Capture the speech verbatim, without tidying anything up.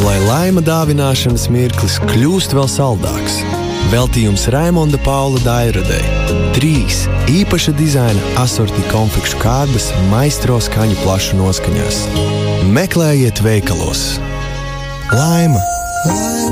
lai laima dāvināšanas mirklis kļūst vēl saldāks. Veltījums Raimonda Paula Dairadei. Trīs īpaša dizaina asorti konfekšu kārdas maistro skaņu plašu noskaņās. Meklējiet veikalos. Laima!